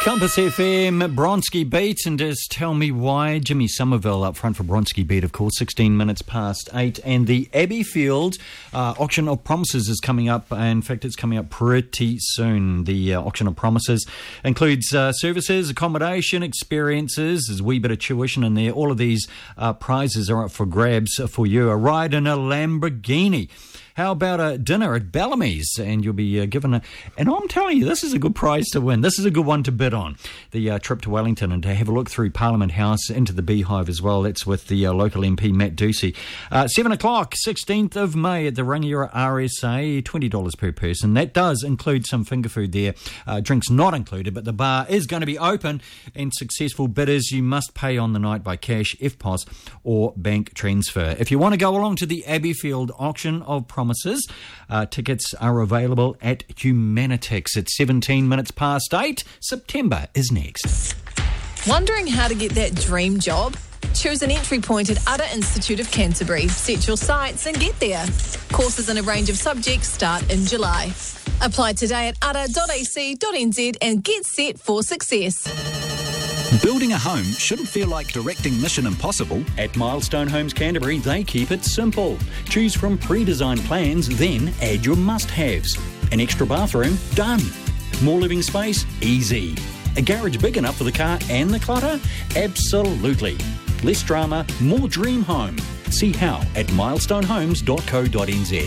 Compass FM, Bronski Beat, and just tell me why. Jimmy Somerville up front for Bronski Beat, of course, 16 minutes past 8. And the Abbeyfield Auction of Promises is coming up. In fact, it's coming up pretty soon. The Auction of Promises includes services, accommodation, experiences. There's a wee bit of tuition in there. All of these prizes are up for grabs for you. A ride in a Lamborghini. How about a dinner at Bellamy's? And you'll be given and I'm telling you, this is a good prize to win. This is a good one to bid on. The trip to Wellington and to have a look through Parliament House into the Beehive as well. That's with the local MP, Matt Ducey. 7 o'clock, 16th of May at the Rangiora RSA, $20 per person. That does include some finger food there. Drinks not included, but the bar is going to be open. And successful bidders, you must pay on the night by cash, EFTPOS, or bank transfer. If you want to go along to the Abbeyfield Auction of Promises, tickets are available at Humanitix at 17 minutes past 8. September is next. Wondering how to get that dream job? Choose an entry point at Udder Institute of Canterbury. Set your sights and get there. Courses in a range of subjects start in July. Apply today at udder.ac.nz and get set for success. Building a home shouldn't feel like directing Mission Impossible. At Milestone Homes Canterbury, they keep it simple. Choose from pre-designed plans, then add your must-haves. An extra bathroom? Done. More living space? Easy. A garage big enough for the car and the clutter? Absolutely. Less drama, more dream home. See how at milestonehomes.co.nz.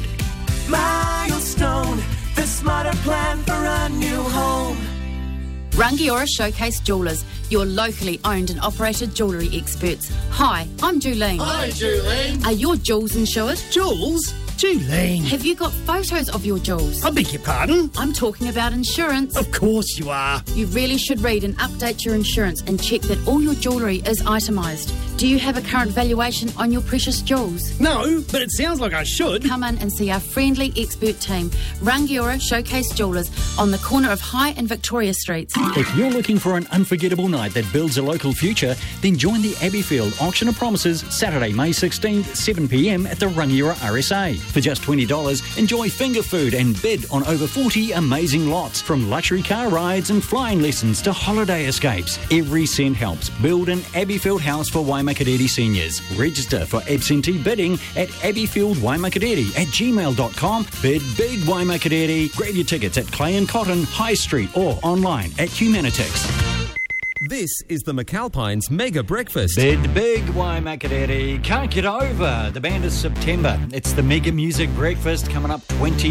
Milestone, the smarter plan for a new home. Rangiora Showcase Jewellers, your locally owned and operated jewellery experts. Hi, I'm Julene. Hi, Julene. Are your jewels insured? Jewels? Julene. Have you got photos of your jewels? I beg your pardon? I'm talking about insurance. Of course you are. You really should read and update your insurance and check that all your jewellery is itemised. Do you have a current valuation on your precious jewels? No, but it sounds like I should. Come in and see our friendly expert team, Rangiora Showcase Jewellers, on the corner of High and Victoria Streets. If you're looking for an unforgettable night that builds a local future, then join the Abbeyfield Auction of Promises Saturday, May 16th, 7 p.m. at the Rangiora RSA. For just $20, enjoy finger food and bid on over 40 amazing lots, from luxury car rides and flying lessons to holiday escapes. Every cent helps. Build an Abbeyfield house for Waimakariri seniors. Register for absentee bidding at abbeyfieldwaimakariri@gmail.com. Bid big, Waimakariri. Grab your tickets at Clay and Cotton, High Street, or online at Humanitix. This is the McAlpines Mega Breakfast. Bid big, Waimakariri. Can't get over the band of September. It's the Mega Music Breakfast coming up 20